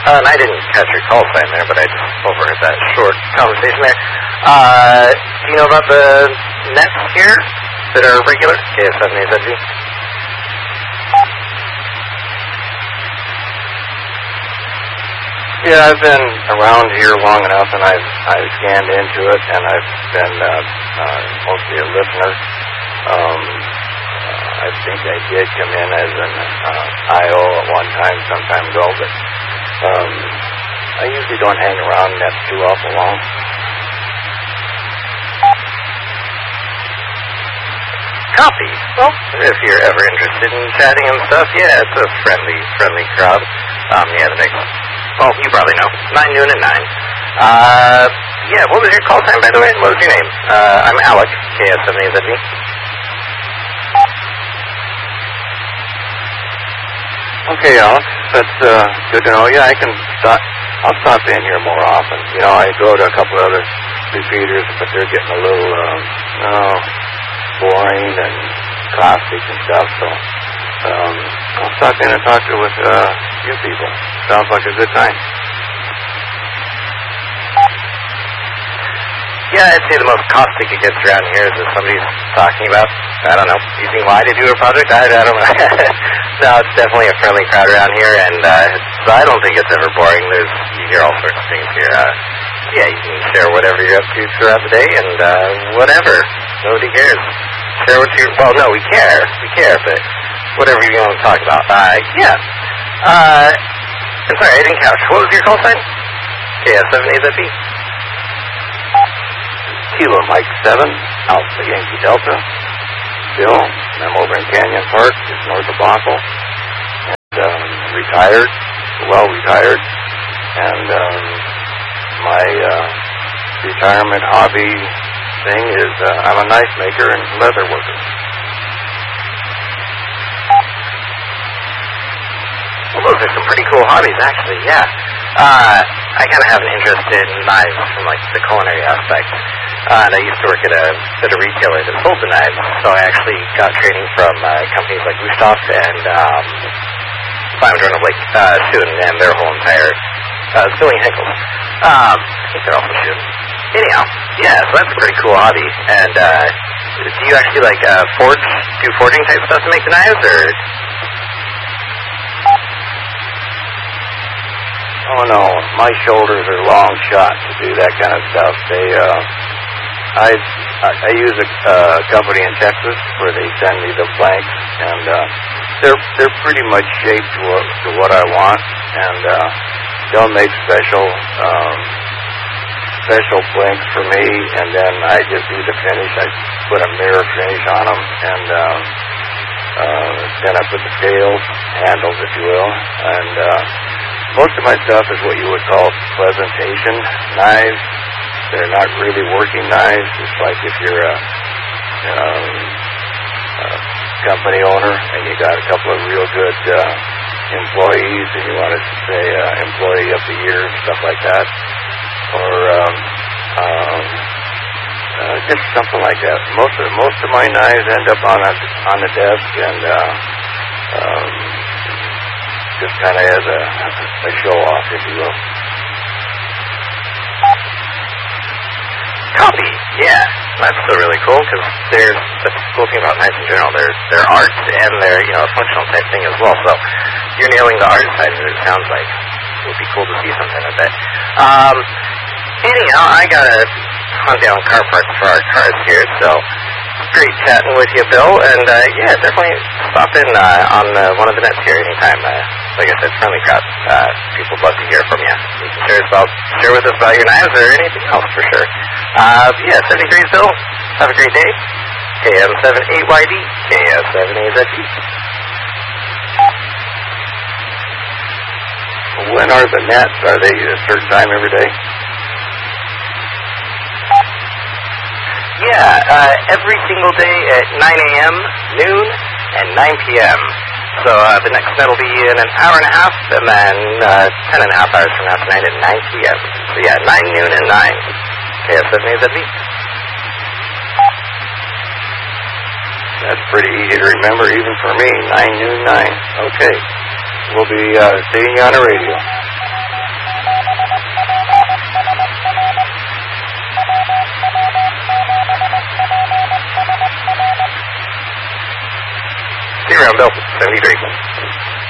And I didn't catch your call sign there, but I just overheard that short conversation there. Do you know about the nets here that are regular? KS7AZV? Yeah, I've been around here long enough, and I've scanned into it, and I've been mostly a listener. I think I did come in as an IO at one time, some time ago, but I usually don't hang around nets too awful long. Copy. Well, if you're ever interested in chatting and stuff, yeah, it's a friendly crowd. Yeah, the next, well, you probably know, 9 noon and 9. Yeah, what was your call time, by the way? What was your name? I'm Alec, KS7AZV. Okay, Alex, that's good to know. Yeah, I'll stop in here more often. You know, I go to a couple of other repeaters, but they're getting a little boring and caustic and stuff, so I'll stop in and talk with you people. Sounds like a good time. Yeah, I'd say the most caustic it gets around here is if somebody's talking about, I don't know, using why to do a project. I don't know. No, it's definitely a friendly crowd around here, and I don't think it's ever boring. You hear all sorts of things here. Yeah, you can share whatever you're up to throughout the day, and whatever. Nobody cares. Share what you... Well, no, we care, but whatever you want to talk about. Yeah. I'm sorry, I didn't catch. What was your call sign? KS7AZV. Kilo Mike 7, Alpha Yankee Delta. Bill, I'm over in Canyon Park, just north of Bothell. And retired, well retired. And my retirement hobby thing is I'm a knife maker and leather worker. Well, those are some pretty cool hobbies, actually, yeah. I kind of have an interest in knives from, like, the culinary aspect. And I used to work at a retailer that sold the knives, so I actually got training from companies like Gustav and Simon Lake Soon and their whole entire Skilling Hinkles. I think they're also Soon. Anyhow, yeah, so that's a pretty cool hobby. And do you actually, like, do forging type stuff to make the knives, or... Oh, no, my shoulders are long shot to do that kind of stuff. I use a company in Texas where they send me the blanks, and they're pretty much shaped to what I want, and they'll make special blanks for me, and then I just do the finish. I put a mirror finish on them, and then I put the scales, handles, if you will, and most of my stuff is what you would call presentation knives. They're not really working knives. It's like if you're a company owner and you got a couple of real good employees and you want to say employee of the year and stuff like that, or just something like that. Most of my knives end up on the desk and just kind of as a show off, if you will. Copy, yeah. That's still really cool because that's the cool thing about knives in general. They're art and they're a functional type thing as well. So you're nailing the art side of it. It sounds like it would be cool to see something of that. Anyhow, I gotta hunt down car parts for our cars here. So great chatting with you, Bill. And yeah, definitely stop in on one of the nets here anytime. Like I said, friendly crowd. People would love to hear from you. You can share with us about your knives or anything else for sure. Yeah, 73's Bill. Have a great day. KM78YD, KS7AZV. When are the nets? Are they at a certain time every day? Yeah, every single day at 9 a.m., noon, and 9 p.m. So the next net will be in an hour and a half, and then 10 and a half hours from now tonight at 9 p.m. So yeah, 9, noon, and 9. KS7AZV. That's pretty easy to remember, even for me. 9, noon, 9. Okay. We'll be seeing you on the radio. See you around, Bill. 73.